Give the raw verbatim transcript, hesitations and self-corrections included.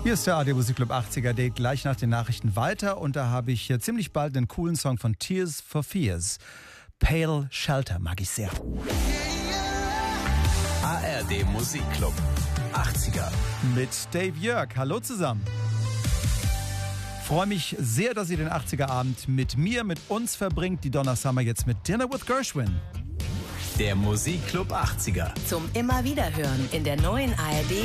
Hier ist der A R D Musikclub achtziger, der gleich nach den Nachrichten weiter. Und da habe ich ziemlich bald einen coolen Song von Tears for Fears. Pale Shelter mag ich sehr. A R D Musikclub achtziger. Mit Dave Jörg. Hallo zusammen. Freue mich sehr, dass ihr den achtziger-Abend mit mir, mit uns verbringt. Die Donna Summer jetzt mit Dinner with Gershwin. Der Musikclub achtziger. Zum immer wieder hören in der neuen A R D